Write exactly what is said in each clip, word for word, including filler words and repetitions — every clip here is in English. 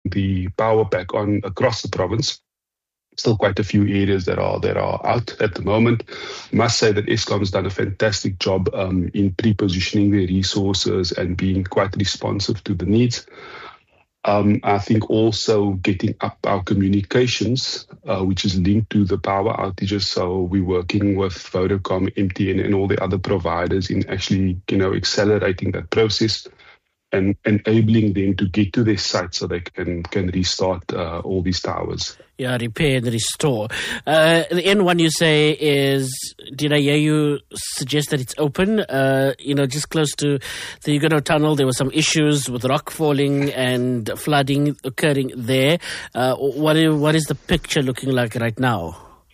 the power back on across the province. Still quite a few areas that are that are out at the moment. Must say that Eskom has done a fantastic job um, in pre-positioning their resources and being quite responsive to the needs. Um, I think also getting up our communications, uh, which is linked to the power outages. So we're working with Vodacom, M T N, and all the other providers in actually, you know, accelerating that process and enabling them to get to their site so they can can restart uh, all these towers. Yeah, repair and restore. Uh, the N one you say is, did I hear you suggest that it's open? Uh, you know, just close to the Huguenot Tunnel, there were some issues with rock falling and flooding occurring there. Uh, what is, what is the picture looking like right now?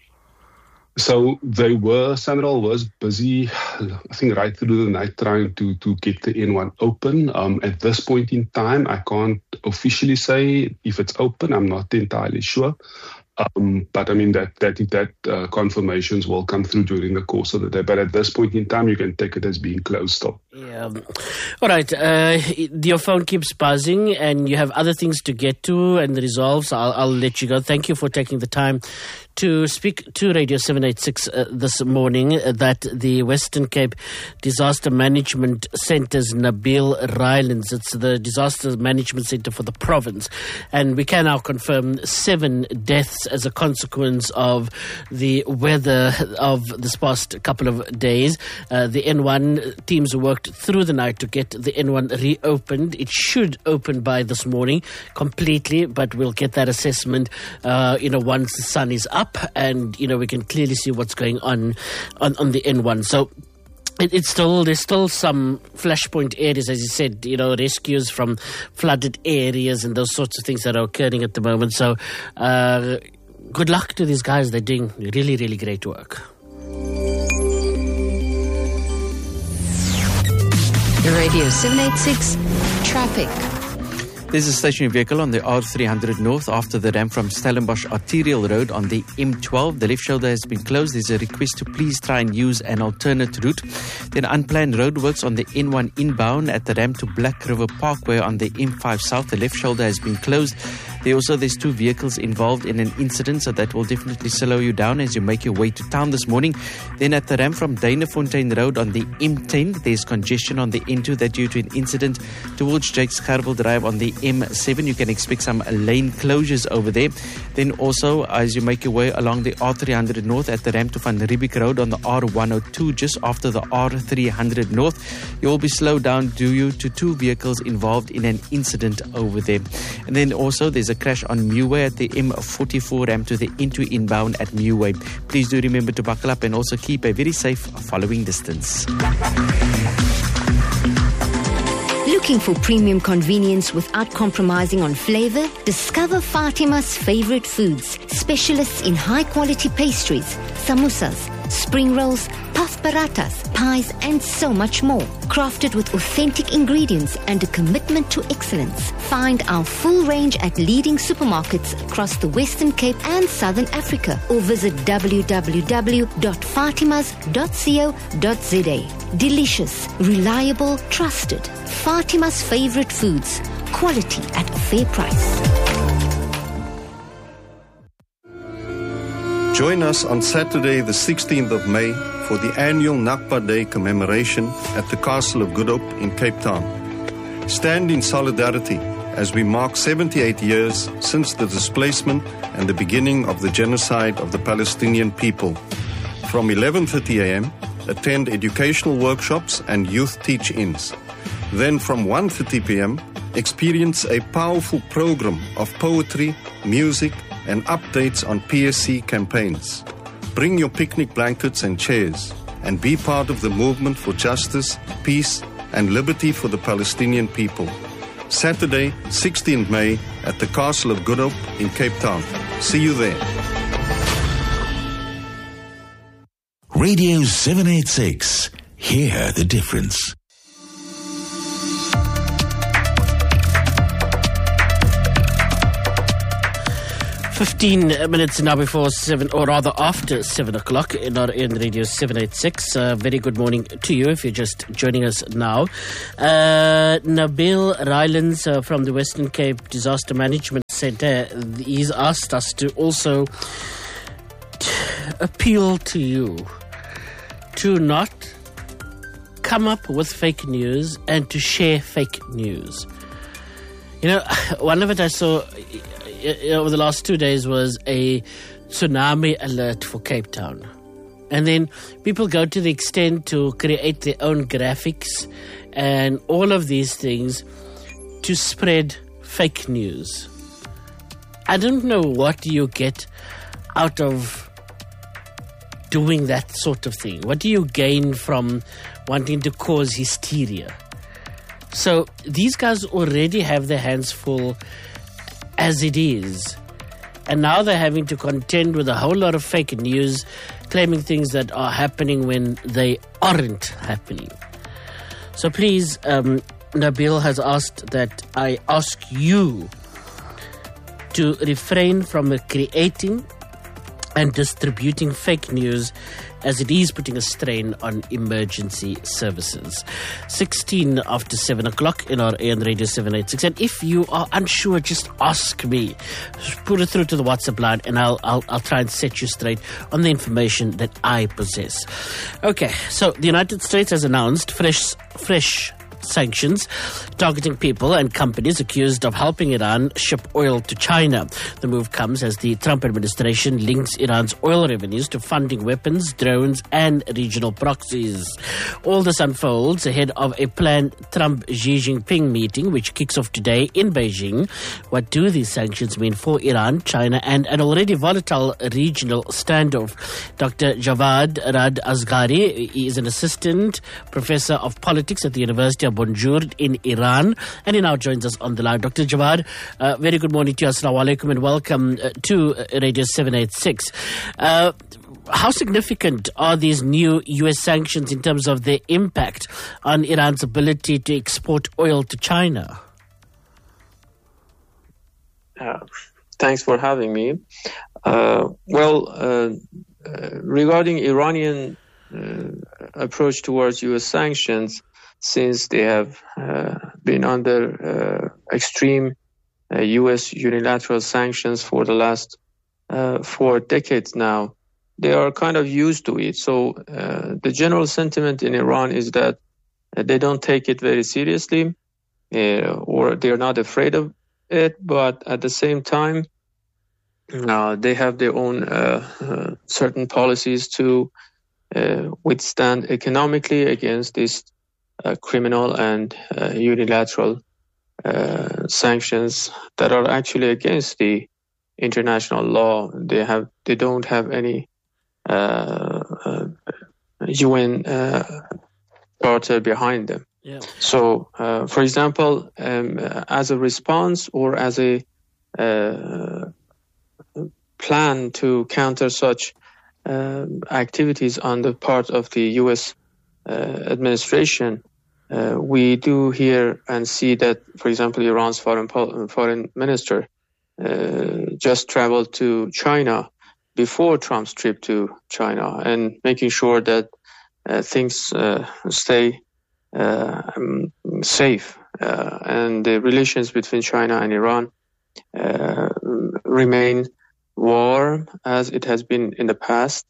So they were, Sanral was busy, I think, right through the night trying to, to get the N one open. Um, at this point in time, I can't officially say if it's open. I'm not entirely sure. Um, but I mean, that that that uh, confirmations will come through during the course of the day. But at this point in time, you can take it as being closed off. Yeah. All right. Uh, your phone keeps buzzing and you have other things to get to and resolve. So I'll, I'll let you go. Thank you for taking the time to speak to Radio seven eighty-six uh, this morning. Uh, that the Western Cape Disaster Management Centre's Nabil Rylands. It's the Disaster Management Centre for the province. And we can now confirm seven deaths as a consequence of the weather of this past couple of days. Uh, the N one teams worked through the night to get the N one reopened. It should open by this morning completely, but we'll get that assessment, uh, you know, once the sun is up and, you know, we can clearly see what's going on on, on the N one. So It, it's still, there's still some flashpoint areas, as you said, you know, rescues from flooded areas and those sorts of things that are occurring at the moment. So, uh, good luck to these guys. They're doing really, really great work. Radio seven eighty-six Traffic. There's a stationary vehicle on the R three hundred North after the ramp from Stellenbosch Arterial Road on the M twelve. The left shoulder has been closed. There's a request to please try and use an alternate route. Then unplanned roadworks on the N one inbound at the ramp to Black River Parkway on the M five South. The left shoulder has been closed. There also, there's two vehicles involved in an incident, so that will definitely slow you down as you make your way to town this morning. Then at the ramp from Duinefontein Road on the M ten, there's congestion on the N two that due to an incident towards Jakes Gerwel Drive on the M seven. You can expect some lane closures over there. Then also, as you make your way along the R three hundred North at the ramp to Van Riebeeck Road on the R one oh two, just after the R three hundred North, you will be slowed down due to two vehicles involved in an incident over there. And then also, there's a crash on Meway at the M forty-four ramp to the N two inbound at Meway. Please do remember to buckle up and also keep a very safe following distance. Looking for premium convenience without compromising on flavor? Discover Fatima's favorite foods, specialists in high-quality pastries, samosas, spring rolls, puff paratas, pies, and so much more. Crafted with authentic ingredients and a commitment to excellence. Find our full range at leading supermarkets across the Western Cape and Southern Africa, or visit w w w dot fatimas dot co dot z a. Delicious, reliable, trusted. Fatima's favorite foods. Quality at a fair price. Join us on Saturday the sixteenth of May for the annual Nakba Day commemoration at the Castle of Good Hope in Cape Town. Stand in solidarity as we mark seventy-eight years since the displacement and the beginning of the genocide of the Palestinian people. From eleven thirty a m, attend educational workshops and youth teach-ins. Then from one thirty p m, experience a powerful program of poetry, music, and updates on P S C campaigns. Bring your picnic blankets and chairs and be part of the movement for justice, peace, and liberty for the Palestinian people. Saturday, sixteenth of May at the Castle of Good Hope in Cape Town. See you there. Radio seven eighty-six. Hear the difference. Fifteen minutes now before seven, or rather after seven o'clock in our in Radio seven eighty-six. Uh, very good morning to you if you're just joining us now. Uh, Nabil Rylands uh, from the Western Cape Disaster Management Center, he's asked us to also appeal to you to not come up with fake news and to share fake news. You know, one of it I saw over the last two days was a tsunami alert for Cape Town. And then people go to the extent to create their own graphics and all of these things to spread fake news. I don't know what you get out of doing that sort of thing. What do you gain from wanting to cause hysteria? So these guys already have their hands full as it is. And now they're having to contend with a whole lot of fake news, claiming things that are happening when they aren't happening. So please, um, Nabil has asked that I ask you to refrain from creating and distributing fake news, as it is putting a strain on emergency services. sixteen after seven o'clock in our A M Radio seven eighty-six. And if you are unsure, just ask me. Put it through to the WhatsApp line and I'll, I'll, I'll try and set you straight on the information that I possess. Okay, so the United States has announced fresh, fresh sanctions targeting people and companies accused of helping Iran ship oil to China. The move comes as the Trump administration links Iran's oil revenues to funding weapons, drones, and regional proxies. All this unfolds ahead of a planned Trump-Xi Jinping meeting, which kicks off today in Beijing. What do these sanctions mean for Iran, China, and an already volatile regional standoff? Doctor Javad Rad Asghari is an assistant professor of politics at the University of Bonjour in Iran, and he now joins us on the line. Doctor Javad, uh, very good morning to you. Assalamu alaikum and welcome uh, to uh, Radio seven eighty-six. Uh, how significant are these new U S sanctions in terms of their impact on Iran's ability to export oil to China? Uh, thanks for having me. Uh, well, uh, uh, regarding Iranian uh, approach towards U S sanctions, since they have uh, been under uh, extreme uh, U S unilateral sanctions for the last uh, four decades now, they are kind of used to it. So uh, the general sentiment in Iran is that uh, they don't take it very seriously, uh, or they're not afraid of it, but at the same time, uh, they have their own uh, uh, certain policies to uh, withstand economically against this Uh, criminal and uh, unilateral uh, sanctions that are actually against the international law. They have, they don't have any uh, uh, U N uh, charter behind them. Yeah. So, uh, for example, um, as a response or as a uh, plan to counter such uh, activities on the part of the U S Uh, administration, uh, we do hear and see that, for example, Iran's foreign pol- foreign minister uh, just traveled to China before Trump's trip to China, and making sure that uh, things uh, stay uh, um, safe, uh, and the relations between China and Iran uh, remain warm as it has been in the past,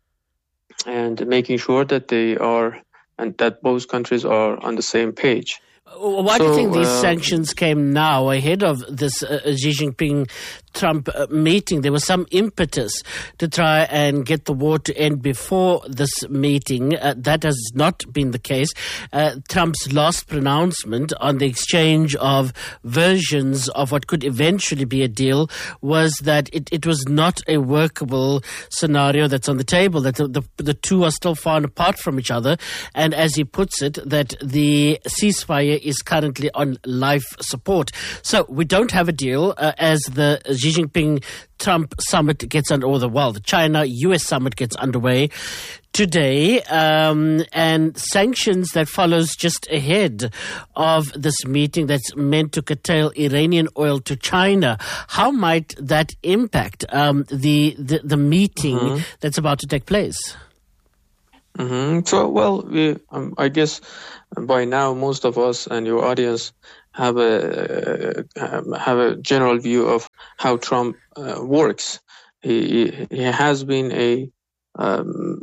and making sure that they are, and that both countries are on the same page. Why so, do you think these uh, sanctions came now ahead of this uh, Xi Jinping-Trump uh, meeting? There was some impetus to try and get the war to end before this meeting. Uh, that has not been the case. Uh, Trump's last pronouncement on the exchange of versions of what could eventually be a deal was that it, it was not a workable scenario that's on the table, that the, the, the two are still far apart from each other. And as he puts it, that the ceasefire is currently on life support. So we don't have a deal uh, as the Xi Jinping-Trump summit gets under, or the, well, the China-U S summit gets underway today, um, and sanctions that follows just ahead of this meeting that's meant to curtail Iranian oil to China. How might that impact um, the, the, the meeting mm-hmm. that's about to take place? Mm-hmm. So, well, we, um, I guess by now most of us and your audience have a have a general view of how Trump uh, works. He he has been a, um,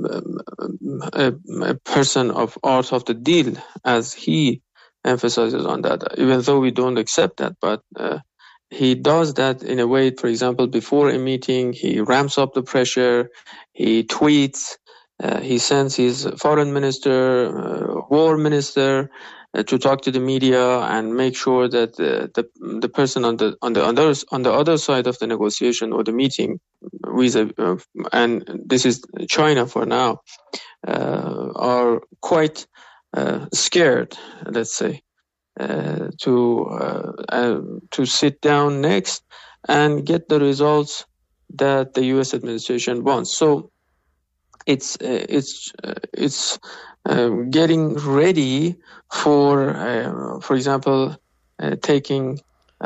a a person of art of the deal, as he emphasizes on that. Even though we don't accept that, but uh, he does that in a way. For example, before a meeting, he ramps up the pressure. He tweets. Uh, he sends his foreign minister, uh, war minister, uh, to talk to the media and make sure that the the, the person on the on the other on the other side of the negotiation or the meeting, with a, uh, and this is China for now, uh, are quite uh, scared, let's say, uh, to uh, uh, to sit down next and get the results that the U S administration wants. So. It's uh, it's uh, it's uh, getting ready for, uh, for example, uh, taking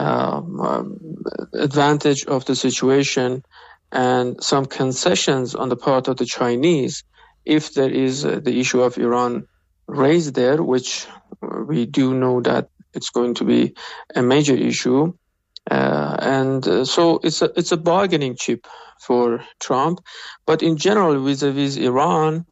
um, um, advantage of the situation and some concessions on the part of the Chinese, if there is uh, the issue of Iran raised there, which we do know that it's going to be a major issue. Uh, and uh, so it's a it's a bargaining chip for Trump, but in general, vis-a-vis Iran,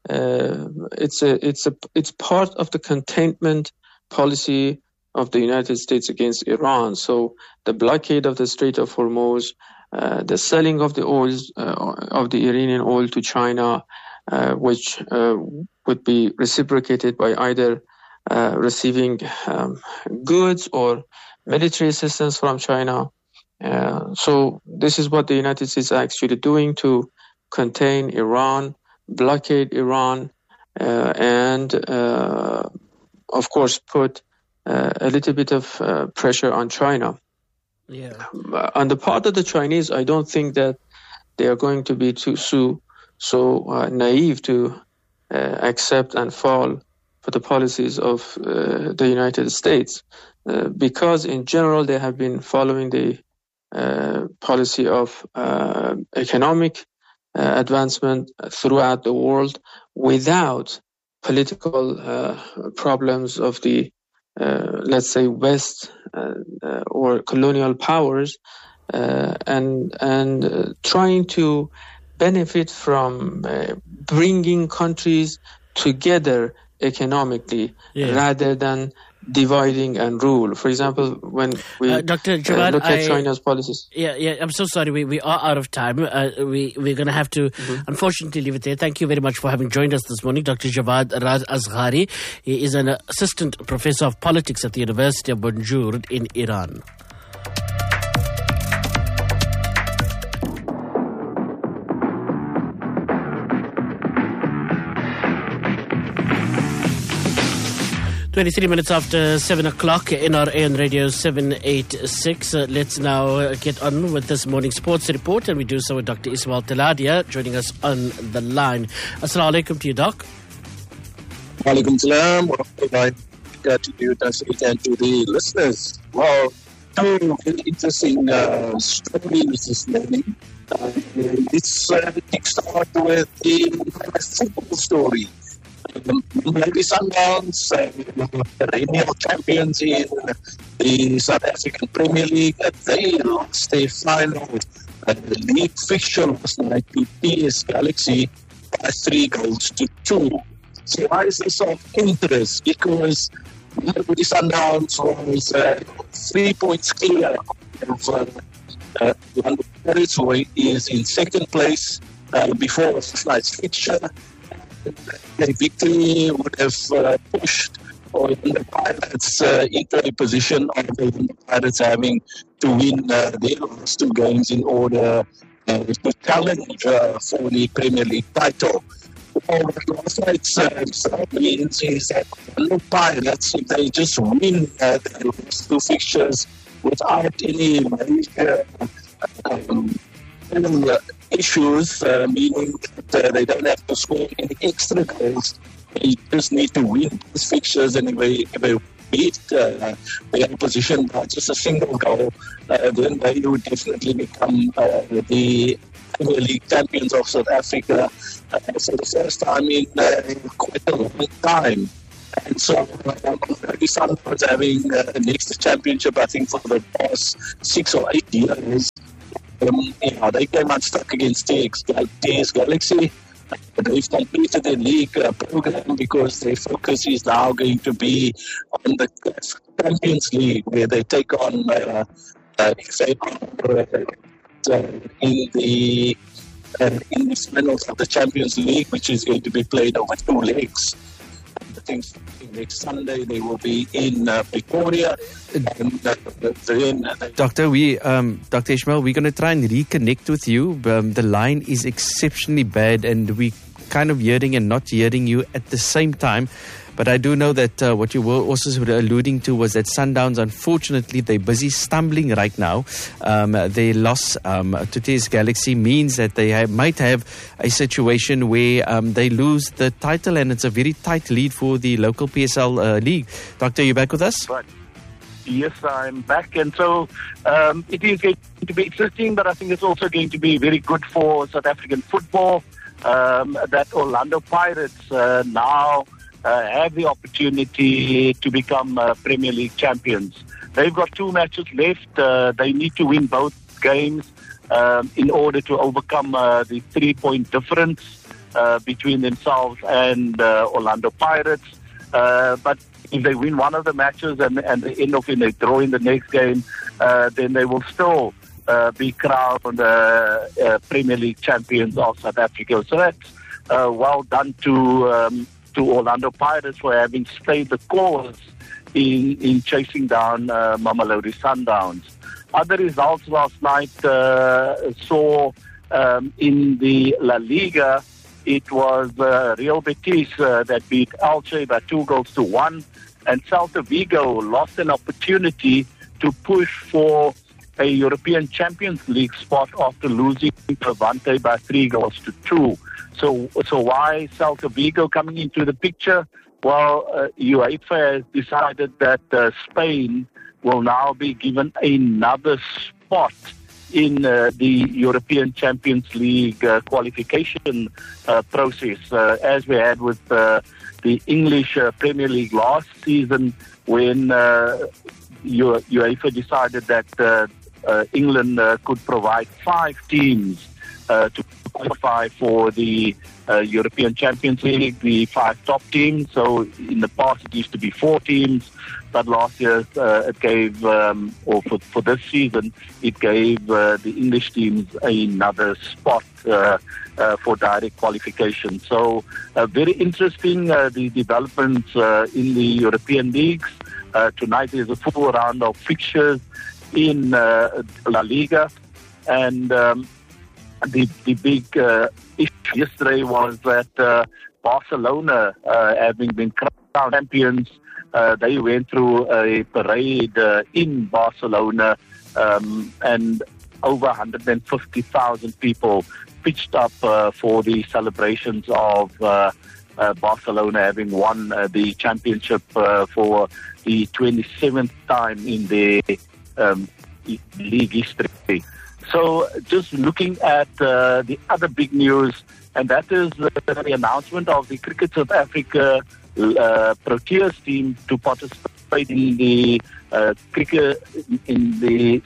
uh, it's a it's a it's part of the containment policy of the United States against Iran. So the blockade of the Strait of Hormuz, uh, the selling of the oils uh, of the Iranian oil to China, uh, which uh, would be reciprocated by either uh, receiving um, goods or military assistance from China. Uh, so this is what the United States are actually doing to contain Iran, blockade Iran, uh, and uh, of course put uh, a little bit of uh, pressure on China. Yeah. On the part of the Chinese, I don't think that they are going to be too so, so uh, naive to uh, accept and fall for the policies of uh, the United States. Uh, because in general they have been following the uh, policy of uh, economic uh, advancement throughout the world without political uh, problems of the, uh, let's say, West uh, uh, or colonial powers, uh, and and uh, trying to benefit from uh, bringing countries together economically, yeah, rather than dividing and rule. For example, when we uh, Doctor Javad, uh, look at I, China's policies. Yeah, yeah. I'm so sorry. We we are out of time. Uh, we we're going to have to, mm-hmm. unfortunately, leave it there. Thank you very much for having joined us this morning, Doctor Javad Raz Asghari. He is an assistant professor of politics at the University of Banjul in Iran. twenty-three minutes after seven o'clock, N R A on Radio seven eighty-six. Uh, let's now uh, get on with this morning sports report, and we do so with Doctor Ismail Taladia joining us on the line. Assalamu alaikum to you, Doc. Wa alaikum salam wa rahmatullahi to you, and to the listeners. Well, two very interesting uh, stories this morning. Uh, it's uh, it starts with the football story. Maybe Sundowns, uh, perennial champions in the South African Premier League, they lost their final uh, league fixture last night to P S Galaxy by three goals to two. So why is this of interest? Because the Sundowns was uh, three points clear of uh, uh, London Pirates, who is in second place uh, before last night's fixture. A victory would have uh, pushed or the Pirates uh, into a position of the Pirates having to win uh, their last two games in order uh, to challenge uh, for the Premier League title. Well, last night's uh, means is that the Pirates, if they just win uh, their last two fixtures without any major um, issues, uh, meaning that uh, they don't have to score any extra goals. They just need to win these fixtures, and if they, if they beat uh, the opposition by just a single goal, uh, then they would definitely become uh, the Premier League champions of South Africa uh, for the first time in uh, quite a long time. And so, um, the Sundowns having uh, the next championship, I think, for the past six or eight years. Um, you know, they came unstuck against T X Galaxy. They've completed their league uh, program because their focus is now going to be on the Champions League, where they take on uh, uh, in the uh, in the finals of the Champions League, which is going to be played over two legs. I think next Sunday they will be in uh, Pretoria. And, uh, then, uh, Doctor, we, um, Doctor Ishmael, we're going to try and reconnect with you. Um, the line is exceptionally bad, and we kind of hearing and not hearing you at the same time. But I do know that uh, what you were also sort of alluding to was that Sundowns, unfortunately, they're busy stumbling right now. Um, their loss um, to T S Galaxy means that they have, might have a situation where um, they lose the title, and it's a very tight lead for the local P S L uh, league. Doctor, are you back with us? Right. Yes, I'm back. And so um, it is going to be interesting, but I think it's also going to be very good for South African football um, that Orlando Pirates uh, now Uh, have the opportunity to become uh, Premier League champions. They've got two matches left. Uh, they need to win both games um, in order to overcome uh, the three-point difference uh, between themselves and uh, Orlando Pirates. Uh, but if they win one of the matches and, and they end up in a draw in the next game, uh, then they will still uh, be crowned uh, uh, Premier League champions of South Africa. So that's uh, well done to um, to Orlando Pirates for having stayed the course in, in chasing down uh, Mamelodi Sundowns. Other results last night uh, saw um, in the La Liga, it was uh, Real Betis uh, that beat Elche by two goals to one, and Celta Vigo lost an opportunity to push for a European Champions League spot after losing to Levante by three goals to two. So, so why Celta Vigo coming into the picture? Well, uh, UEFA has decided that uh, Spain will now be given another spot in uh, the European Champions League uh, qualification uh, process, uh, as we had with uh, the English uh, Premier League last season, when uh, UEFA decided that uh, uh, England uh, could provide five teams uh, to qualify for the uh, European Champions League, the five top teams. So in the past it used to be four teams, but last year uh, it gave, um, or for, for this season, it gave uh, the English teams another spot uh, uh, for direct qualification. So uh, very interesting, uh, the developments uh, in the European leagues. Uh, tonight is a full round of fixtures in uh, La Liga, and um, The, the big uh, issue yesterday was that uh, Barcelona, uh, having been crowned champions, uh, they went through a parade uh, in Barcelona, um, and over one hundred fifty thousand people pitched up uh, for the celebrations of uh, uh, Barcelona having won uh, the championship uh, for the twenty-seventh time in their um, league history. So just looking at uh, the other big news, and that is uh, the announcement of the Cricket South Africa uh, Proteas team to participate in the uh, cricket in the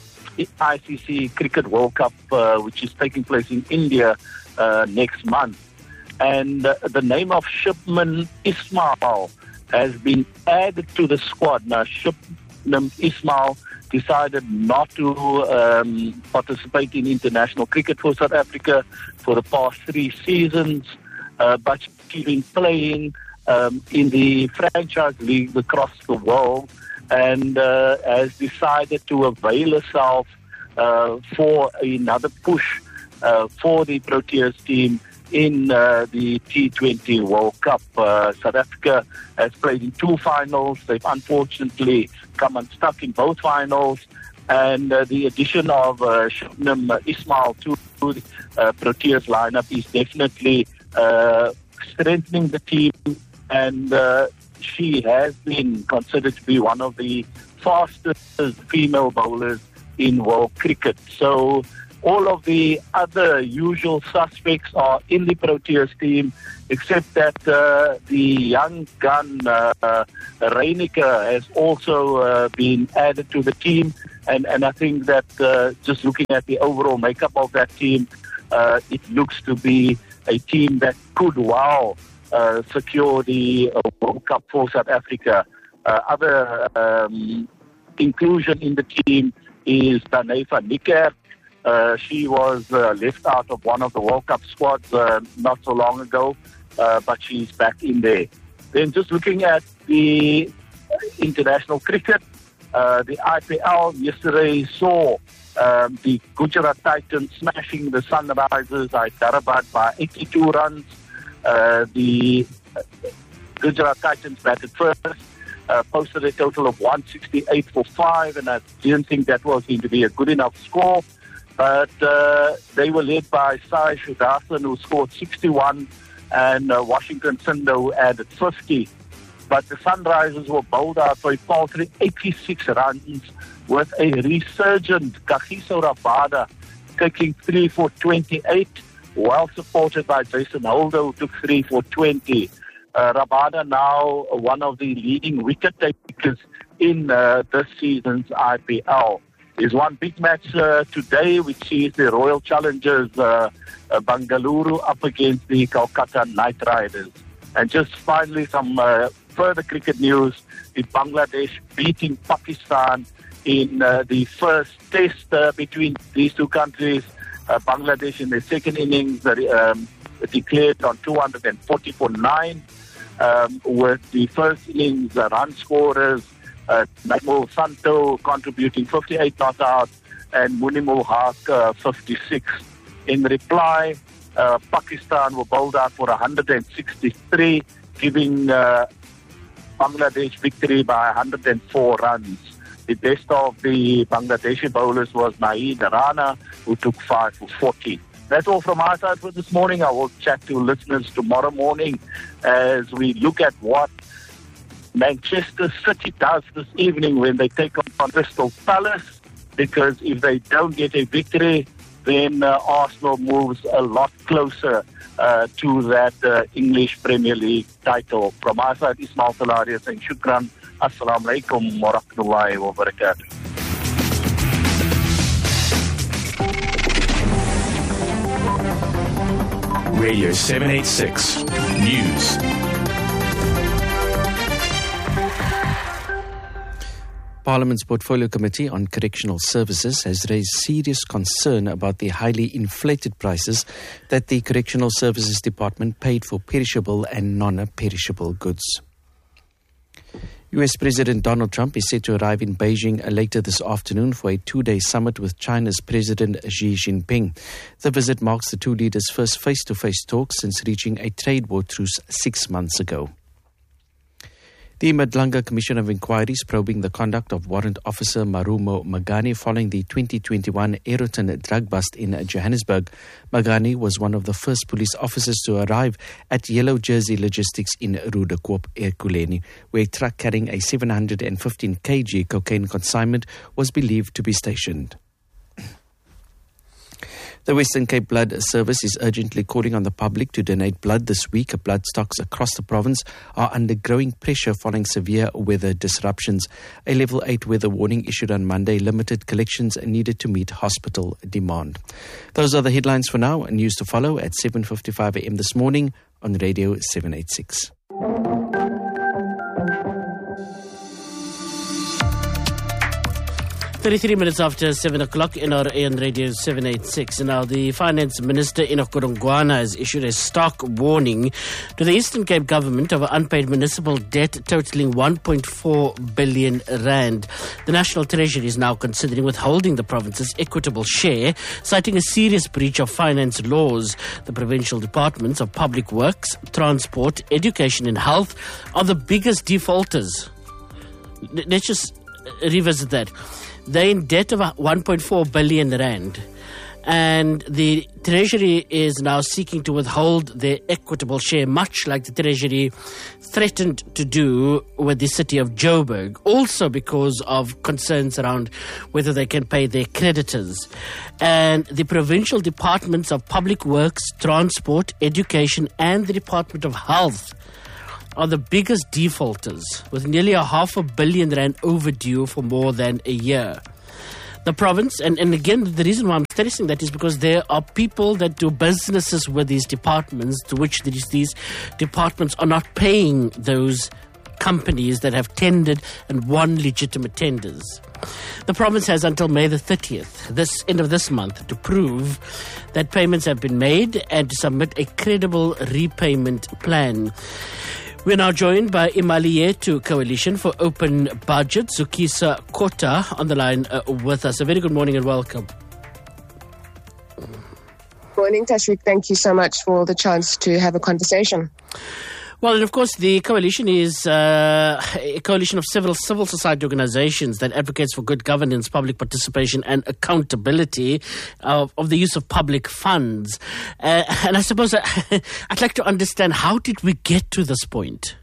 I C C Cricket World Cup, uh, which is taking place in India uh, next month. And uh, the name of Shubman Ismail has been added to the squad. Now, Shubman Ismail decided not to um, participate in international cricket for South Africa for the past three seasons, uh, but she's been playing um, in the franchise leagues across the world, and uh, has decided to avail herself uh, for another push uh, for the Proteas team in uh, the T twenty World Cup. Uh, South Africa has played in two finals. They've unfortunately come unstuck in both finals, and uh, the addition of uh, Shubman Ismail to the uh, Proteas lineup is definitely uh, strengthening the team, and uh, she has been considered to be one of the fastest female bowlers in world cricket. So All of the other usual suspects are in the Proteas team, except that uh, the young gun, uh, uh, Reiniger, has also uh, been added to the team. And, and I think that uh, just looking at the overall makeup of that team, uh, it looks to be a team that could, wow, uh, secure the uh, World Cup for South Africa. Uh, other um, inclusion in the team is Dane van Niekerk. Uh, she was uh, left out of one of the World Cup squads uh, not so long ago, uh, but she's back in there. Then just looking at the international cricket, uh, the I P L yesterday saw um, the Gujarat Titans smashing the Sunrisers Hyderabad by eighty-two runs. Uh, the Gujarat Titans batted first, uh, posted a total of one sixty-eight for five, and I didn't think that was going to be a good enough score. But uh, they were led by Sai Shudarsan, who scored sixty-one, and uh, Washington Sundar added fifty. But the Sunrisers were bowled out for a paltry eighty-six runs, with a resurgent Kagiso Rabada taking three for twenty-eight, well supported by Jason Holder, who took three for twenty. Uh, Rabada now one of the leading wicket takers in uh, this season's I P L. There's one big match uh, today, which is the Royal Challengers uh, uh, Bangalore up against the Kolkata Knight Riders. And just finally, some uh, further cricket news, with Bangladesh beating Pakistan in uh, the first test uh, between these two countries. Uh, Bangladesh in the second innings uh, um, declared on two hundred forty for nine, um, with the first innings uh, run scorers Uh, Naimul Santo contributing fifty-eight not out, and Munimul Haq uh, fifty-six. In reply, uh, Pakistan were bowled out for one hundred sixty-three, giving uh, Bangladesh victory by one hundred four runs. The best of the Bangladeshi bowlers was Naeed Rana, who took five for forty. That's all from our side for this morning. I will chat to listeners tomorrow morning as we look at what Manchester City does this evening when they take on Crystal Palace, because if they don't get a victory, then uh, Arsenal moves a lot closer uh, to that uh, English Premier League title. From our side, Ismail Talaria saying shukran. Assalamu alaikum wa rahmatullahi wa barakatuh. Radio seven eighty-six News. Parliament's Portfolio Committee on Correctional Services has raised serious concern about the highly inflated prices that the Correctional Services Department paid for perishable and non-perishable goods. U S President Donald Trump is set to arrive in Beijing later this afternoon for a two-day summit with China's President Xi Jinping. The visit marks the two leaders' first face-to-face talks since reaching a trade war truce six months ago. The Madlanga Commission of Inquiries probing the conduct of Warrant Officer Marumo Magani following the twenty twenty-one Aeroton drug bust in Johannesburg. Magani was one of the first police officers to arrive at Yellow Jersey Logistics in Rudekoop, Ekurhuleni, where a truck carrying a seven hundred fifteen kilogram cocaine consignment was believed to be stationed. The Western Cape Blood Service is urgently calling on the public to donate blood this week. Blood stocks across the province are under growing pressure following severe weather disruptions. A level eight weather warning issued on Monday limited collections needed to meet hospital demand. Those are the headlines for now. News to follow at seven fifty-five a.m. this morning on Radio seven eighty-six. thirty-three minutes after seven o'clock in our A N Radio seven eighty-six. Now, the Finance Minister, Enoch Godongwana, has issued a stark warning to the Eastern Cape government of unpaid municipal debt totaling one point four billion rand. The National Treasury is now considering withholding the province's equitable share, citing a serious breach of finance laws. The provincial departments of Public Works, Transport, Education and Health are the biggest defaulters. Let's just revisit that. They're in debt of one point four billion rand. And the Treasury is now seeking to withhold their equitable share, much like the Treasury threatened to do with the city of Joburg, also because of concerns around whether they can pay their creditors. And the provincial departments of Public Works, Transport, Education, and the Department of Health are the biggest defaulters, with nearly a half a billion rand overdue for more than a year. The province, and, and again, the reason why I'm stressing that is because there are people that do businesses with these departments, to which these, these departments are not paying those companies that have tendered and won legitimate tenders. The province has until May the thirtieth, this end of this month, to prove that payments have been made and to submit a credible repayment plan. We're now joined by Imali Yethu Coalition for Open Budget, Zukisa Kota, on the line uh, with us. A very good morning and welcome. Morning, Tashreeq. Thank you so much for the chance to have a conversation. Well, and of course, the coalition is uh, a coalition of several civil society organizations that advocates for good governance, public participation and accountability of, of the use of public funds. Uh, and I suppose I, I'd like to understand, how did we get to this point?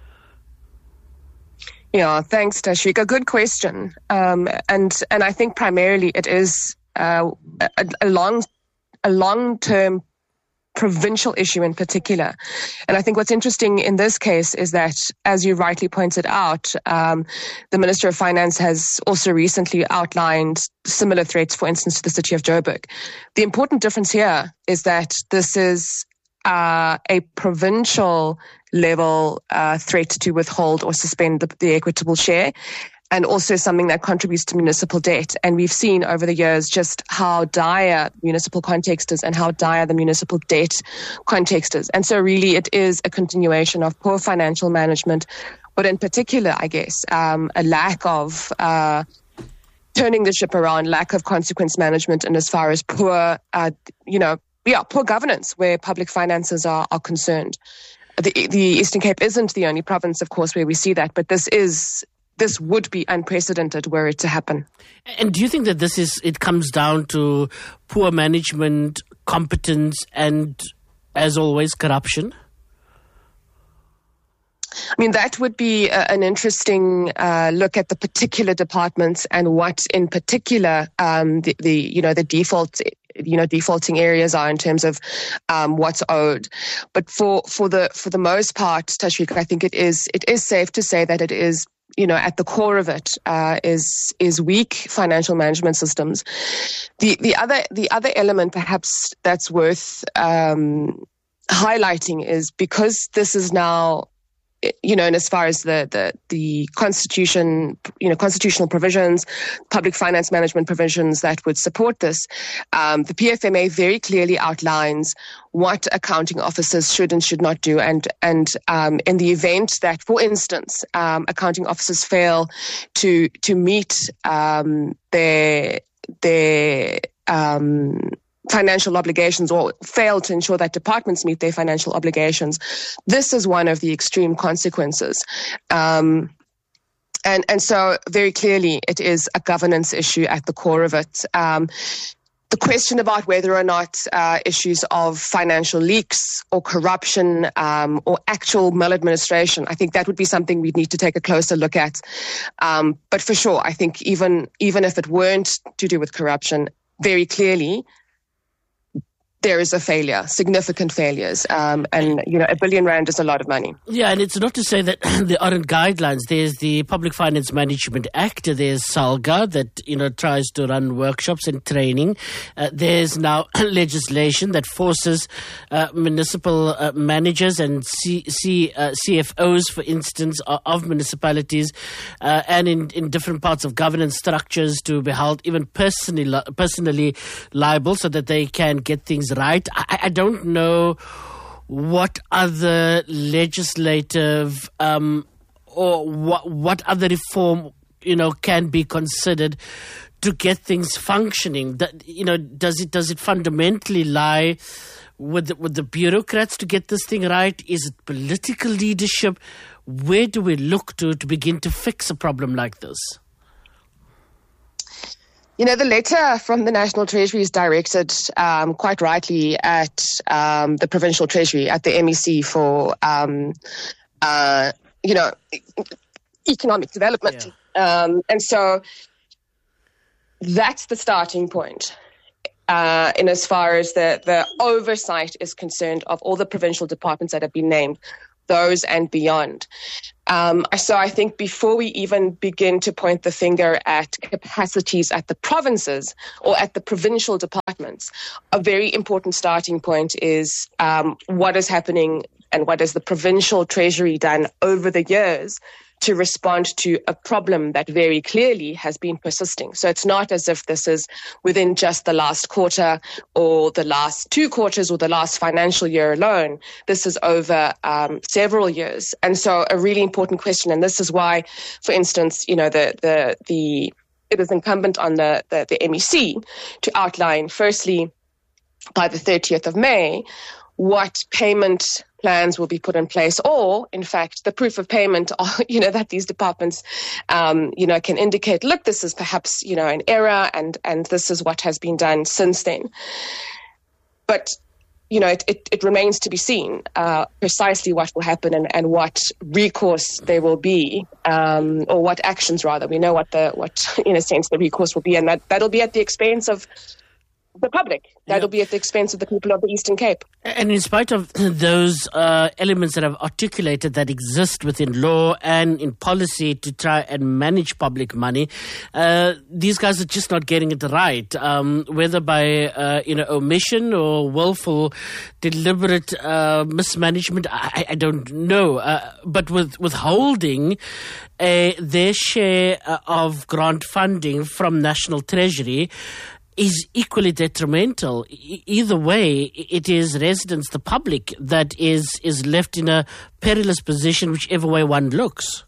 Yeah, thanks, Tashreeq. A good question. Um, and, and I think primarily it is uh, a, a long, a long-term provincial issue in particular. And I think what's interesting in this case is that, as you rightly pointed out, um, the Minister of Finance has also recently outlined similar threats, for instance, to the city of Joburg. The important difference here is that this is uh, a provincial level uh, threat to withhold or suspend the, the equitable share, and also something that contributes to municipal debt. And we've seen over the years just how dire municipal context is and how dire the municipal debt context is. And so really it is a continuation of poor financial management, but in particular, I guess, um, a lack of uh, turning the ship around, lack of consequence management, and as far as poor, uh, you know, yeah, poor governance where public finances are, are concerned. The, the Eastern Cape isn't the only province, of course, where we see that, but this is This would be unprecedented were it to happen. And do you think that this is, it comes down to poor management, competence, and, as always, corruption? I mean, that would be a, an interesting uh, look at the particular departments and what, in particular, um, the, the you know the default. you know, defaulting areas are in terms of um, what's owed. But for for the for the most part, Tashreeq, I think it is it is safe to say that it is, you know, at the core of it uh, is is weak financial management systems. The the other the other element perhaps that's worth um, highlighting is, because this is now, you know, and as far as the, the, the constitution, you know, constitutional provisions, public finance management provisions that would support this, um, the P F M A very clearly outlines what accounting officers should and should not do. And, and um, in the event that, for instance, um, accounting officers fail to, to meet um, their, their, um, financial obligations, or fail to ensure that departments meet their financial obligations, this is one of the extreme consequences. Um, and, and so very clearly it is a governance issue at the core of it. Um, the question about whether or not uh, issues of financial leaks or corruption um, or actual maladministration, I think that would be something we'd need to take a closer look at. Um, but for sure, I think even, even if it weren't to do with corruption, very clearly there is a failure, significant failures. Um, and, you know, a billion rand is a lot of money. Yeah, and it's not to say that there aren't guidelines. There's the Public Finance Management Act. There's SALGA that, you know, tries to run workshops and training. Uh, there's now legislation that forces uh, municipal uh, managers and C, C, uh, C F Os, for instance, of, of municipalities uh, and in, in different parts of governance structures to be held even personally, personally liable so that they can get things right. I, I don't know what other legislative um, or what what other reform, you know, can be considered to get things functioning. That, you know, does it does it fundamentally lie with the, with the bureaucrats to get this thing right? Is it political leadership? Where do we look to to begin to fix a problem like this? You know, the letter from the National Treasury is directed um, quite rightly at um, the Provincial Treasury, at the M E C for, um, uh, you know, economic development. Yeah. Um, and so that's the starting point. Uh, in as far as the, the oversight is concerned of all the provincial departments that have been named, those and beyond. Um, so I think before we even begin to point the finger at capacities at the provinces or at the provincial departments, a very important starting point is um, what is happening and what has the provincial treasury done over the years to respond to a problem that very clearly has been persisting. So it's not as if this is within just the last quarter or the last two quarters or the last financial year alone. This is over um, several years. And so a really important question, and this is why, for instance, you know, the the the it is incumbent on the, the, the M E C to outline, firstly, by the thirtieth of May, what payment plans will be put in place, or in fact the proof of payment, you know, that these departments um, you know, can indicate, look, this is perhaps, you know, an error, and and this is what has been done since then. But you know, it, it, it remains to be seen uh, precisely what will happen and, and what recourse there will be, um, or what actions rather. We know what the what in a sense the recourse will be, and that that'll be at the expense of the public. That'll yeah. be at the expense of the people of the Eastern Cape. And in spite of those uh, elements that I've articulated that exist within law and in policy to try and manage public money, uh, these guys are just not getting it right, um, whether by uh, you know omission or willful, deliberate uh, mismanagement. I, I don't know, uh, but with withholding uh, their share uh, of grant funding from National Treasury is equally detrimental. E- either way, it is residents, the public, that is is left in a perilous position, whichever way one looks.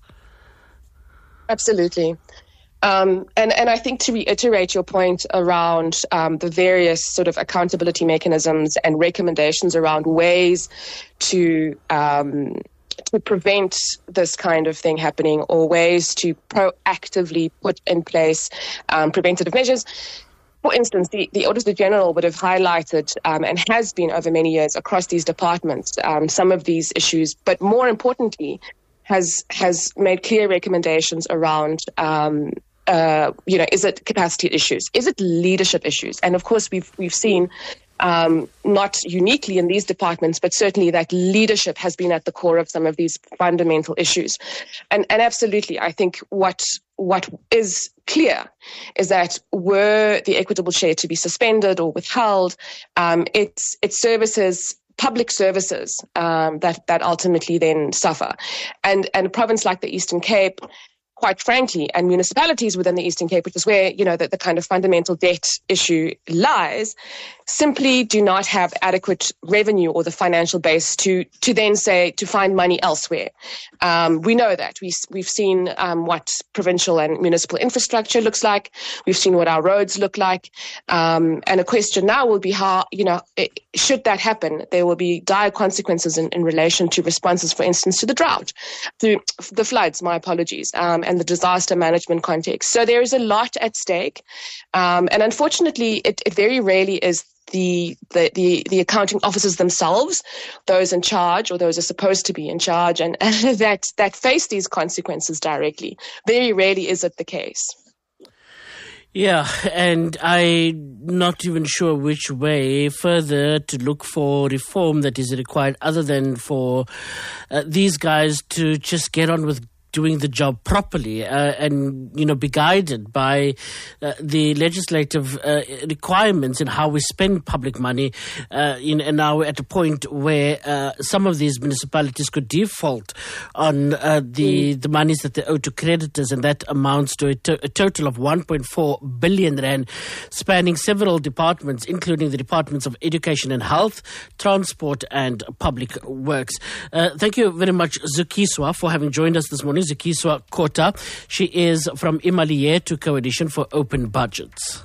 Absolutely. Um, and, and I think to reiterate your point around um, the various sort of accountability mechanisms and recommendations around ways to um, to prevent this kind of thing happening, or ways to proactively put in place um, preventative measures. For instance, the, the Auditor General would have highlighted um, and has been over many years across these departments um, some of these issues, but more importantly, has has made clear recommendations around, um, uh, you know, is it capacity issues? Is it leadership issues? And of course, we've we've seen um, not uniquely in these departments, but certainly that leadership has been at the core of some of these fundamental issues. And and absolutely, I think what what is clear is that were the equitable share to be suspended or withheld, um, it's it's services, public services um, that that ultimately then suffer. And and a province like the Eastern Cape, quite frankly, and municipalities within the Eastern Cape, which is where, you know, the, the kind of fundamental debt issue lies, simply do not have adequate revenue or the financial base to to then say to find money elsewhere. Um, we know that. We, we've seen um, what provincial and municipal infrastructure looks like. We've seen what our roads look like. Um, and a question now will be how, you know, it, should that happen, there will be dire consequences in, in relation to responses, for instance, to the drought, to the floods, my apologies, um, and the disaster management context. So there is a lot at stake. Um, and unfortunately, it, it very rarely is The, the, the, the accounting officers themselves, those in charge or those are supposed to be in charge, and, and that, that face these consequences directly. Very rarely is it the case. Yeah, and I'm not even sure which way further to look for reform that is required other than for uh, these guys to just get on with doing the job properly uh, and, you know, be guided by uh, the legislative uh, requirements in how we spend public money. Uh, in, and now we're at a point where uh, some of these municipalities could default on uh, the, the monies that they owe to creditors, and that amounts to a, to- a total of one point four billion rand, spanning several departments, including the departments of education and health, transport and public works. Uh, thank you very much, Zukiswa, for having joined us this morning. Zukiswa Kota. She is from Imali Yethu Coalition for Open Budgets.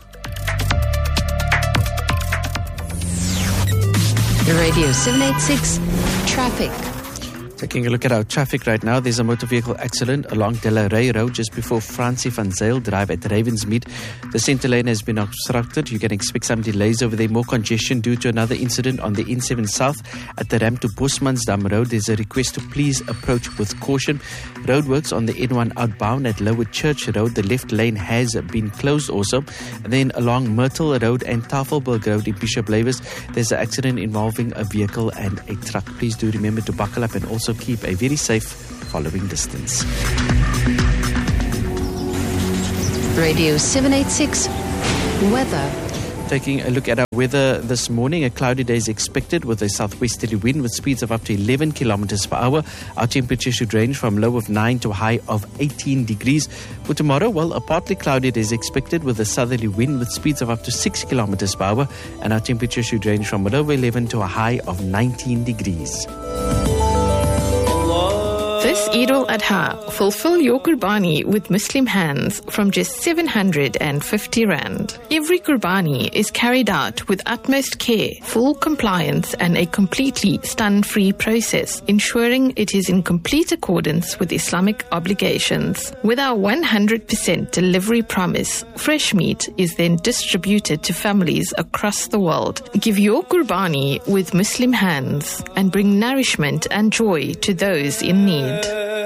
Radio seven eighty-six Traffic. Taking a look at our traffic right now, there's a motor vehicle accident along Delaray Road just before Francie van Zyl Drive at Ravensmead. The centre lane has been obstructed. You can expect some delays over there. More congestion due to another incident on the N seven South at the ramp to Bosmansdam Road. There's a request to please approach with caution. Roadworks on the N one outbound at Lower Church Road. The left lane has been closed also. And then along Myrtle Road and Tafelberg Road in Bishop Lavis, there's an accident involving a vehicle and a truck. Please do remember to buckle up and also keep a very safe following distance. Radio seven eighty-six weather. Taking a look at our weather this morning, a cloudy day is expected with a southwesterly wind with speeds of up to eleven kilometers per hour. Our temperature should range from low of nine to a high of eighteen degrees. For tomorrow, well, a partly cloudy day is expected with a southerly wind with speeds of up to six kilometers per hour, and our temperature should range from a low of eleven to a high of nineteen degrees. This Eid al-Adha, fulfill your Qurbani with Muslim hands from just seven hundred fifty rand. Every Qurbani is carried out with utmost care, full compliance and a completely stun-free process, ensuring it is in complete accordance with Islamic obligations. With our one hundred percent delivery promise, fresh meat is then distributed to families across the world. Give your Qurbani with Muslim hands and bring nourishment and joy to those in need.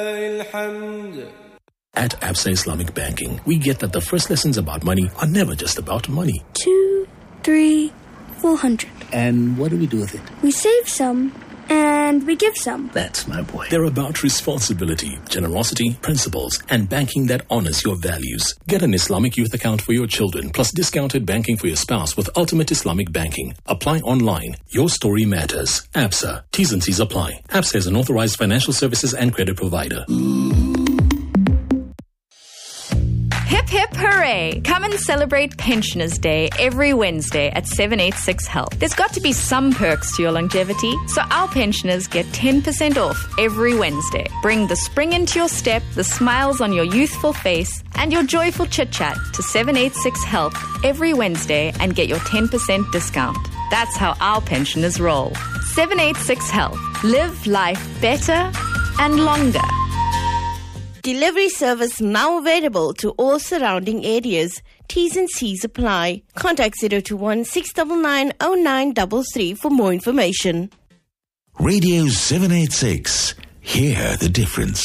At Absa Islamic Banking, we get that the first lessons about money are never just about money. Two, three, four hundred. And what do we do with it? We save some and we give some. That's my boy. They're about responsibility, generosity, principles, and banking that honors your values. Get an Islamic youth account for your children, plus discounted banking for your spouse with Ultimate Islamic Banking. Apply online. Your story matters. Absa. T's and C's apply. Absa is an authorized financial services and credit provider. Hip hip hooray! Come and celebrate Pensioners Day every Wednesday at seven eighty-six Health. There's got to be some perks to your longevity, so our pensioners get ten percent off every Wednesday. Bring the spring into your step, the smiles on your youthful face, and your joyful chit-chat to seven eighty-six Health every Wednesday and get your ten percent discount. That's how our pensioners roll. seven eighty-six Health. Live life better and longer. Delivery service now available to all surrounding areas. T's and C's apply. Contact zero two one, six nine nine, zero nine three three for more information. Radio seven eighty-six. Hear the difference.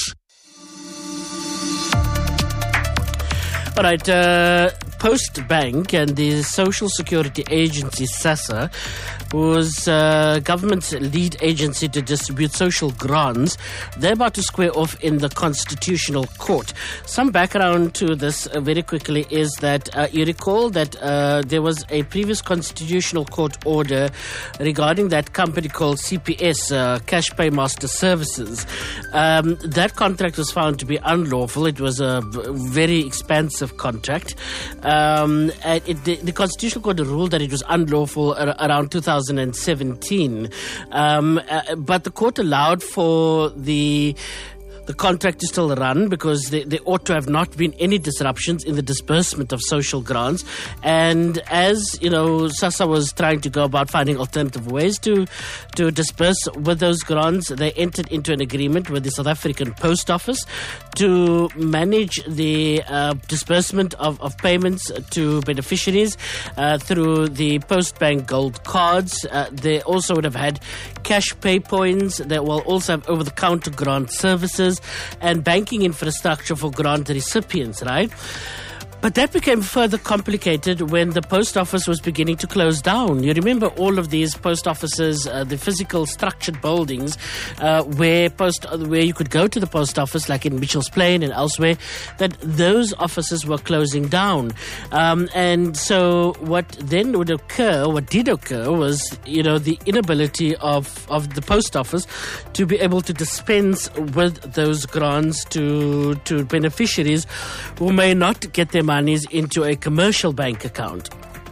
All right, uh, Post Bank and the Social Security Agency, SASSA, whose uh, government's lead agency to distribute social grants, they're about to square off in the Constitutional Court. Some background to this uh, very quickly is that uh, you recall that uh, there was a previous Constitutional Court order regarding that company called C P S, uh, Cash Paymaster Services. Um, that contract was found to be unlawful. It was a very expansive contract. Um, and it, the, the Constitutional Court ruled that it was unlawful ar- around two thousand seventeen. Um, uh, but the court allowed for the the contract to still run because there, there ought to have not been any disruptions in the disbursement of social grants. And as, you know, SASSA was trying to go about finding alternative ways to, to disperse with those grants, they entered into an agreement with the South African Post Office to manage the uh, disbursement of, of payments to beneficiaries uh, through the Post Bank Gold Cards. Uh, they also would have had cash pay points. They will also have over-the-counter grant services and banking infrastructure for grant recipients, right? But that became further complicated when the post office was beginning to close down. You remember all of these post offices, uh, the physical structured buildings uh, where post where you could go to the post office, like in Mitchell's Plain and elsewhere, that those offices were closing down. Um, and so what then would occur, what did occur was, you know, the inability of, of the post office to be able to dispense with those grants to, to beneficiaries who may not get their monies into a commercial bank account.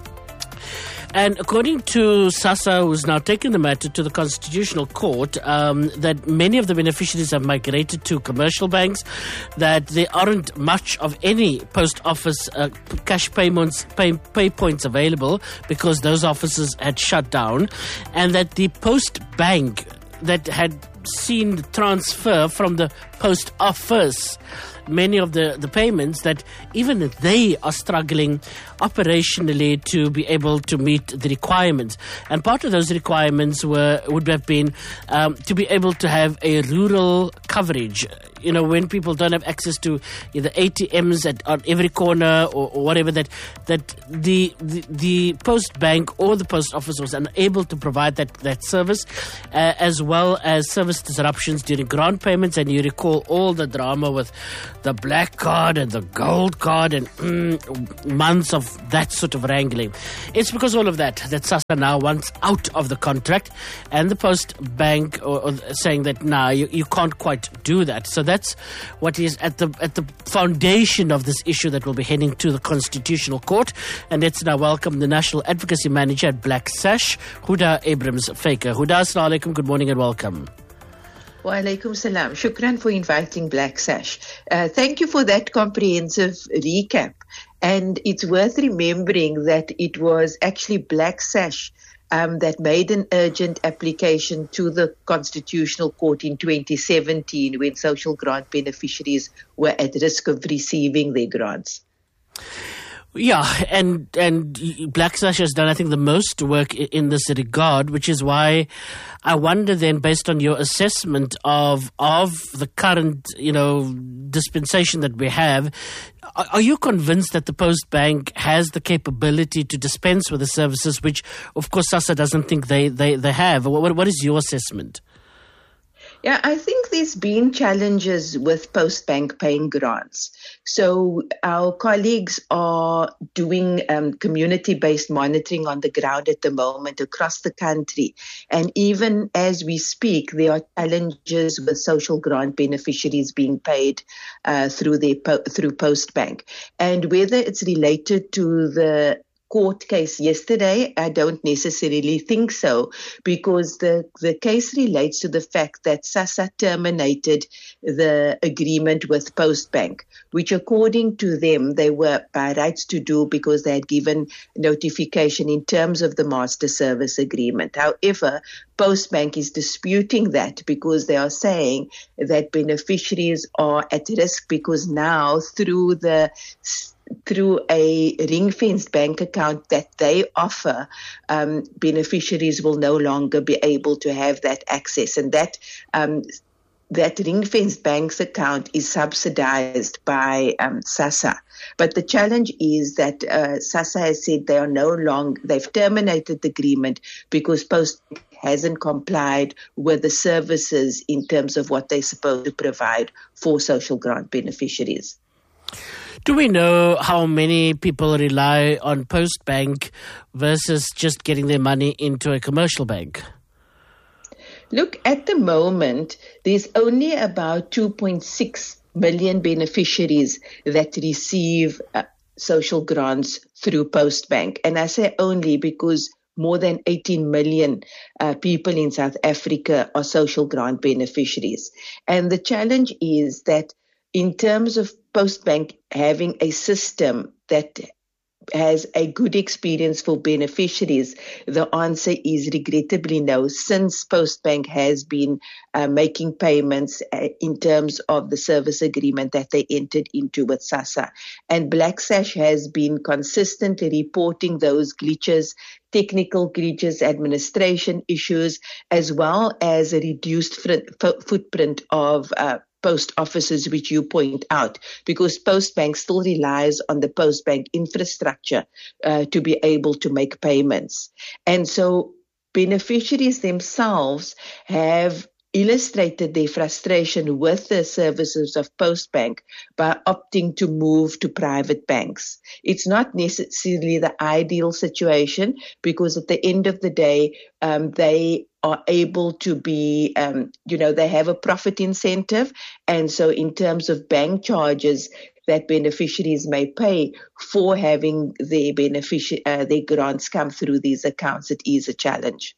And according to SASSA, who's now taken the matter to the Constitutional Court, um, that many of the beneficiaries have migrated to commercial banks, that there aren't much of any post office uh, cash payments, pay, pay points available because those offices had shut down, and that the post bank that had seen the transfer from the post office, many of the, the payments, that even they are struggling operationally to be able to meet the requirements. And part of those requirements were would have been um, to be able to have a rural coverage. You know, when people don't have access to either A T Ms at on every corner or, or whatever, that that the, the the post bank or the post office was unable to provide that that service, uh, as well as service disruptions during grant payments. And you recall all the drama with the black card and the gold card and mm, months of that sort of wrangling. It's because all of that that SASSA now wants out of the contract, and the post bank or, or saying that nah, you, you can't quite do that. So that's what is at the at the foundation of this issue that will be heading to the Constitutional Court. And let's now welcome the National Advocacy Manager at Black Sash, Huda Abrams-Faker. Huda, assalamu alaikum, good morning and welcome. Wa alaikum salam. Shukran for inviting Black Sash. Uh, thank you for that comprehensive recap. And it's worth remembering that it was actually Black Sash um, that made an urgent application to the Constitutional Court in twenty seventeen when social grant beneficiaries were at risk of receiving their grants. Yeah, and and Black Sash has done, I think, the most work in this regard, which is why I wonder then, based on your assessment of of the current, you know, dispensation that we have, are you convinced that the Post Bank has the capability to dispense with the services, which, of course, SASSA doesn't think they, they, they have? What, what is your assessment? Yeah, I think there's been challenges with Post Bank paying grants. So our colleagues are doing um, community-based monitoring on the ground at the moment across the country. And even as we speak, there are challenges with social grant beneficiaries being paid uh, through their po- through Post Bank. And whether it's related to the court case yesterday, I don't necessarily think so, because the, the case relates to the fact that SASSA terminated the agreement with Post Bank, which according to them, they were by rights to do because they had given notification in terms of the master service agreement. However, Post Bank is disputing that because they are saying that beneficiaries are at risk because now through the through a ring-fenced bank account that they offer, um, beneficiaries will no longer be able to have that access. And that um, that ring-fenced bank's account is subsidized by um, SASSA. But the challenge is that uh, SASSA has said they are no longer, they've terminated the agreement because Post hasn't complied with the services in terms of what they're supposed to provide for social grant beneficiaries. Do we know how many people rely on Post Bank versus just getting their money into a commercial bank? Look, at the moment, there's only about two point six million beneficiaries that receive uh, social grants through Post Bank. And I say only because more than eighteen million uh, people in South Africa are social grant beneficiaries. And the challenge is that in terms of Post Bank having a system that has a good experience for beneficiaries, the answer is regrettably no, since Post Bank has been uh, making payments uh, in terms of the service agreement that they entered into with SASSA. And Black Sash has been consistently reporting those glitches, technical glitches, administration issues, as well as a reduced fr- footprint of uh, post offices, which you point out, because Post Bank still relies on the Post Bank infrastructure uh, to be able to make payments. And so beneficiaries themselves have illustrated their frustration with the services of Post Bank by opting to move to private banks. It's not necessarily the ideal situation because at the end of the day, um, they are able to be, um, you know, they have a profit incentive. And so in terms of bank charges that beneficiaries may pay for having their benefici- uh, their grants come through these accounts, it is a challenge.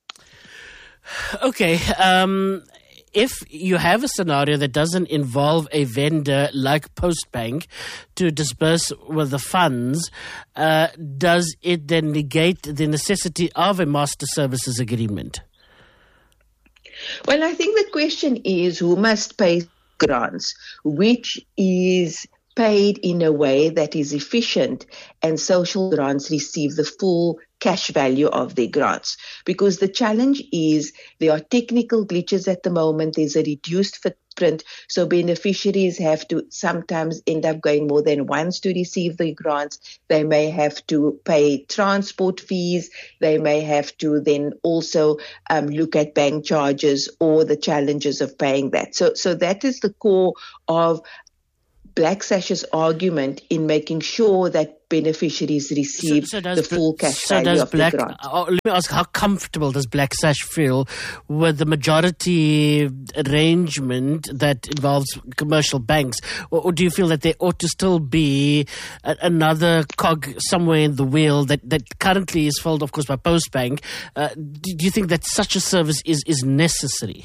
Okay. Um, if you have a scenario that doesn't involve a vendor like Post Bank to disperse with the funds, uh, does it then negate the necessity of a master services agreement? Well, I think the question is who must pay grants, which is paid in a way that is efficient, and social grants receive the full cash value of their grants. Because the challenge is there are technical glitches at the moment. There's a reduced footprint, so beneficiaries have to sometimes end up going more than once to receive the grants. They may have to pay transport fees. They may have to then also um, look at bank charges or the challenges of paying that. So, so that is the core of Black Sash's argument in making sure that beneficiaries receive so, so the full cash so value does of Black, the grant. Uh, let me ask, how comfortable does Black Sash feel with the majority arrangement that involves commercial banks? Or, or do you feel that there ought to still be a, another cog somewhere in the wheel that, that currently is filled, of course, by Postbank? Uh, do, do you think that such a service is, is necessary?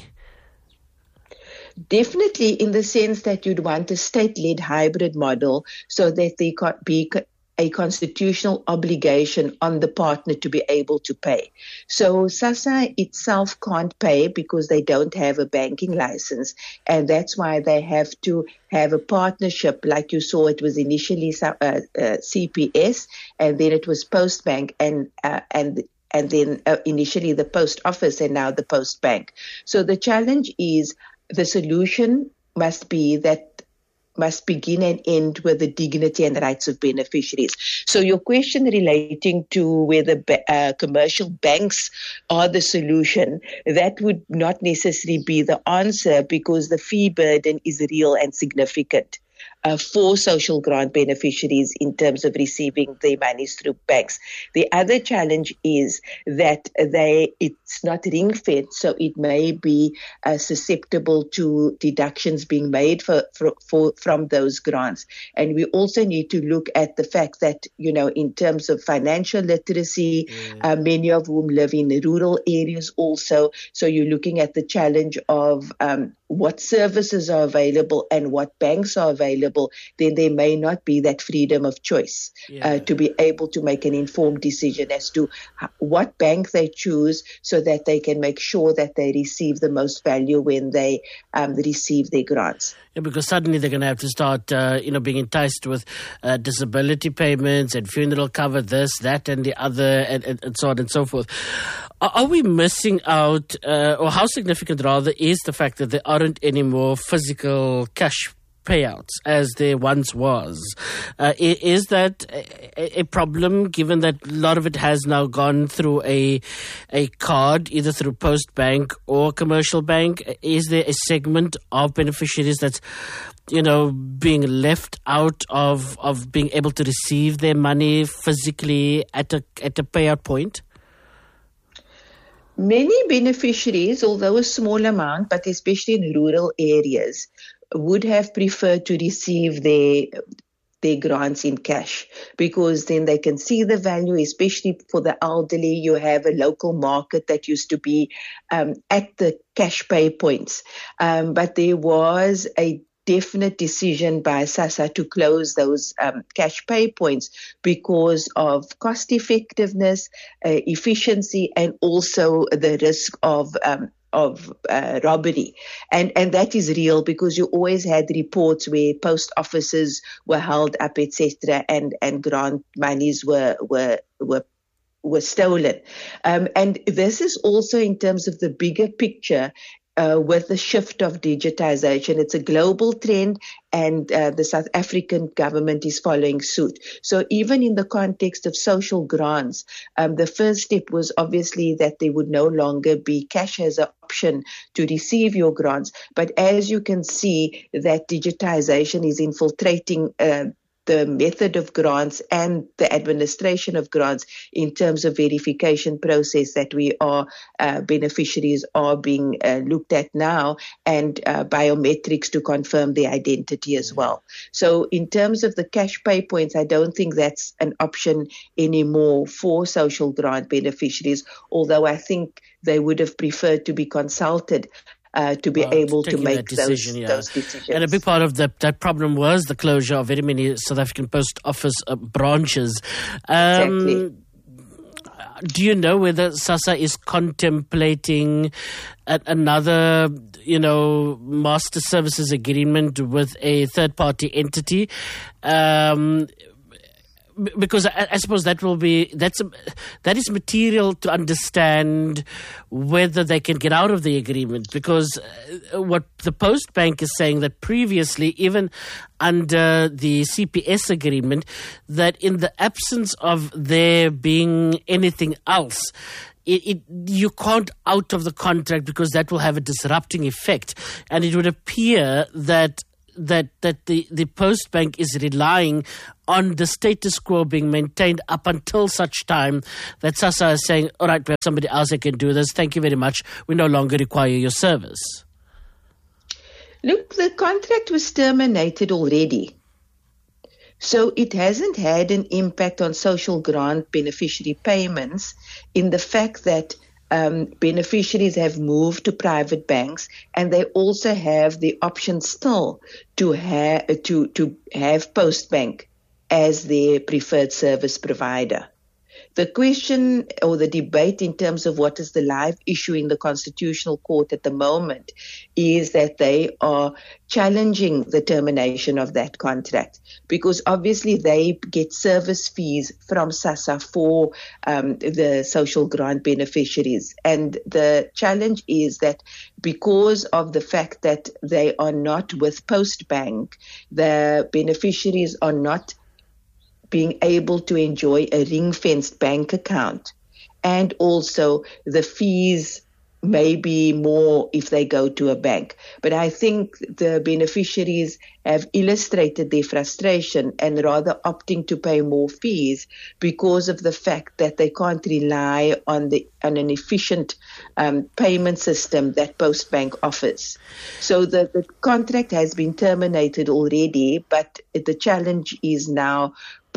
Definitely, in the sense that you'd want a state-led hybrid model so that there could be a constitutional obligation on the partner to be able to pay. So SASSA itself can't pay because they don't have a banking license, and that's why they have to have a partnership. Like you saw, it was initially uh, uh, C P S, and then it was Postbank, and uh, and and then uh, initially the Post Office, and now the Post Bank. So the challenge is, the solution must be that must begin and end with the dignity and rights of beneficiaries. So your question relating to whether uh, commercial banks are the solution, that would not necessarily be the answer, because the fee burden is real and significant Uh, for social grant beneficiaries in terms of receiving their monies through banks. The other challenge is that they it's not ring-fed, so it may be uh, susceptible to deductions being made for, for, for from those grants. And we also need to look at the fact that, you know, in terms of financial literacy, mm. uh, many of whom live in rural areas also. So you're looking at the challenge of um, what services are available and what banks are available. Then there may not be that freedom of choice yeah. uh, to be able to make an informed decision as to what bank they choose, so that they can make sure that they receive the most value when they um, receive their grants. Yeah, because suddenly they're going to have to start, uh, you know, being enticed with uh, disability payments and funeral cover, this, that, and the other, and, and, and so on and so forth. Are, are we missing out, uh, or how significant rather is the fact that there aren't any more physical cash payouts as there once was? Uh, is that a, a problem, given that a lot of it has now gone through a a card, either through Postbank or commercial bank? Is there a segment of beneficiaries that's, you know, being left out of of being able to receive their money physically at a at a payout point? Many beneficiaries, although a small amount, but especially in rural areas, would have preferred to receive their their grants in cash, because then they can see the value, especially for the elderly. You have a local market that used to be um, at the cash pay points. Um, but there was a definite decision by SASSA to close those um, cash pay points because of cost effectiveness, uh, efficiency, and also the risk of um, of uh, robbery. And and that is real, because you always had reports where post offices were held up, et cetera, and, and grant monies were were were were stolen. Um, and this is also in terms of the bigger picture. Uh, with the shift of digitization. It's a global trend, and uh, the South African government is following suit. So even in the context of social grants, um, the first step was obviously that there would no longer be cash as an option to receive your grants. But as you can see, that digitization is infiltrating uh, the method of grants and the administration of grants in terms of verification process that we are, uh, beneficiaries are being uh, looked at now, and uh, biometrics to confirm their identity as well. So in terms of the cash pay points, I don't think that's an option anymore for social grant beneficiaries, although I think they would have preferred to be consulted Uh, to be well, able to make decision, those, yeah. those decisions. And a big part of that, that problem was the closure of very many South African Post Office uh, branches. Um, exactly. do you know whether SASSA is contemplating a, another, you know, master services agreement with a third-party entity? Um, Because I, I suppose that will be that's a, that is material to understand whether they can get out of the agreement. Because uh, what the Post Bank is saying, that previously, even under the C P S agreement, that in the absence of there being anything else, It, it, you can't out of the contract because that will have a disrupting effect, and it would appear that. that that the, the Post Bank is relying on the status quo being maintained up until such time that SASSA is saying, all right, we have somebody else that can do this. Thank you very much. We no longer require your service. Look, the contract was terminated already. So it hasn't had an impact on social grant beneficiary payments in the fact that Um, beneficiaries have moved to private banks, and they also have the option still to have to to have Postbank as their preferred service provider. The question or the debate in terms of what is the live issue in the Constitutional Court at the moment is that they are challenging the termination of that contract, because obviously they get service fees from SASSA for um, the social grant beneficiaries. And the challenge is that because of the fact that they are not with Postbank, the beneficiaries are not being able to enjoy a ring-fenced bank account. And also the fees may be more if they go to a bank. But I think the beneficiaries have illustrated their frustration and rather opting to pay more fees because of the fact that they can't rely on the on an efficient um, payment system that Postbank offers. So the, the contract has been terminated already, but the challenge is now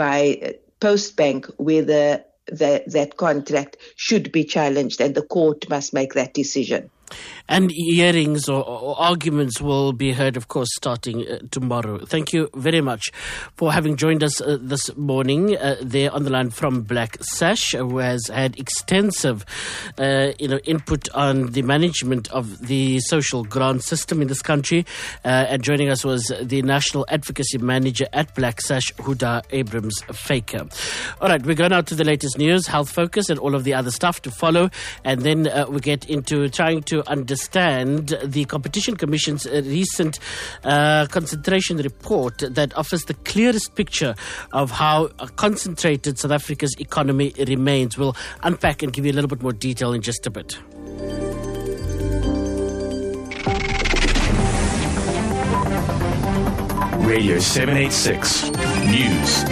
by Postbank whether that, that contract should be challenged, and the court must make that decision. And hearings or, or arguments will be heard, of course, starting uh, tomorrow. Thank you very much for having joined us uh, this morning. Uh, there on the line from Black Sash, uh, who has had extensive uh, you know, input on the management of the social grant system in this country. Uh, and joining us was the National Advocacy Manager at Black Sash, Huda Abrams-Faker. All right, we go now to the latest news, Health Focus, and all of the other stuff to follow. And then uh, we get into trying to understand the Competition Commission's recent uh, concentration report that offers the clearest picture of how concentrated South Africa's economy remains. We'll unpack and give you a little bit more detail in just a bit. Radio seven eighty-six News.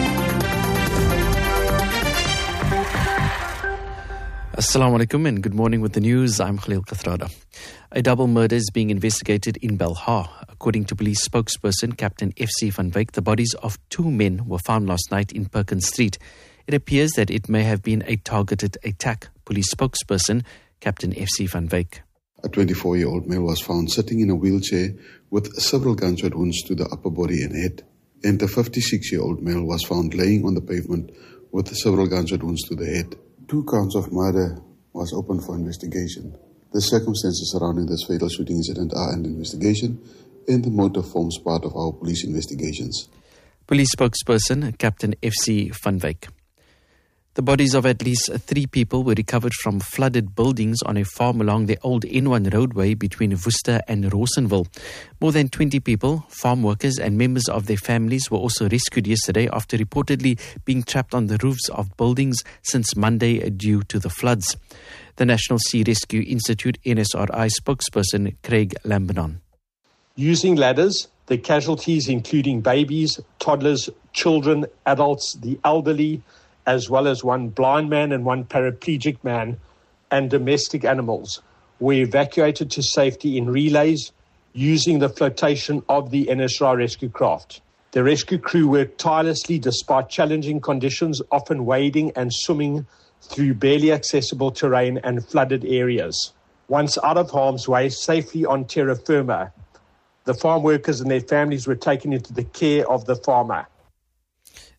Assalamu alaikum and good morning with the news. I'm Khalil Kathrada. A double murder is being investigated in Belhar. According to police spokesperson Captain F C van Wyk, the bodies of two men were found last night in Perkins Street. It appears that it may have been a targeted attack. Police spokesperson Captain F C van Wyk. A twenty-four-year-old male was found sitting in a wheelchair with several gunshot wounds to the upper body and head. And a fifty-six-year-old male was found laying on the pavement with several gunshot wounds to the head. Two counts of murder was opened for investigation. The circumstances surrounding this fatal shooting incident are under investigation, and the motive forms part of our police investigations. Police spokesperson Captain F C van Wyk. The bodies of at least three people were recovered from flooded buildings on a farm along the old N one roadway between Worcester and Rawsonville. More than twenty people, farm workers and members of their families were also rescued yesterday after reportedly being trapped on the roofs of buildings since Monday due to the floods. The National Sea Rescue Institute N S R I spokesperson Craig Lambinon. Using ladders, the casualties including babies, toddlers, children, adults, the elderly, as well as one blind man and one paraplegic man, and domestic animals, were evacuated to safety in relays using the flotation of the N S R I rescue craft. The rescue crew worked tirelessly despite challenging conditions, often wading and swimming through barely accessible terrain and flooded areas. Once out of harm's way, safely on terra firma, the farm workers and their families were taken into the care of the farmer.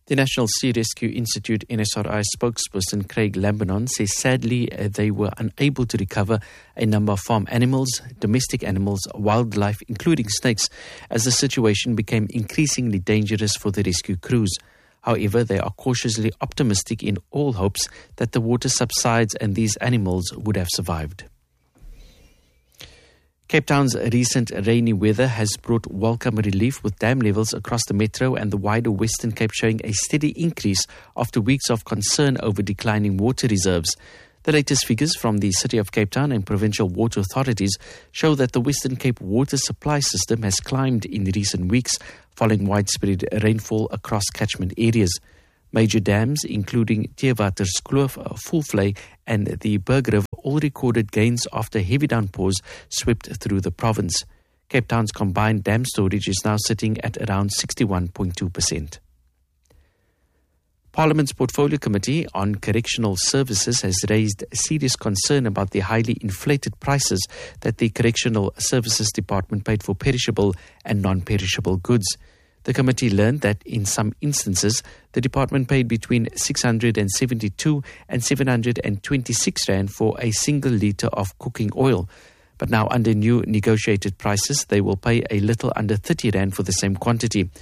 The National Sea Rescue Institute N S R I spokesperson Craig Lambinon says sadly uh, they were unable to recover a number of farm animals, domestic animals, wildlife, including snakes, as the situation became increasingly dangerous for the rescue crews. However, they are cautiously optimistic in all hopes that the water subsides and these animals would have survived. Cape Town's recent rainy weather has brought welcome relief, with dam levels across the metro and the wider Western Cape showing a steady increase after weeks of concern over declining water reserves. The latest figures from the City of Cape Town and provincial water authorities show that the Western Cape water supply system has climbed in recent weeks following widespread rainfall across catchment areas. Major dams, including Theewaterskloof, Voelvlei and the Berg River, all recorded gains after heavy downpours swept through the province. Cape Town's combined dam storage is now sitting at around sixty-one point two percent. Parliament's Portfolio Committee on Correctional Services has raised serious concern about the highly inflated prices that the Correctional Services Department paid for perishable and non-perishable goods. The committee learned that in some instances, the department paid between six hundred seventy-two and seven hundred twenty-six rand for a single litre of cooking oil. But now under new negotiated prices, they will pay a little under thirty rand for the same quantity.